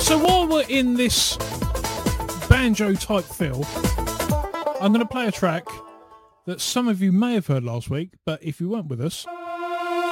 So while we're in this banjo type feel, I'm going to play a track that some of you may have heard last week, but if you weren't with us,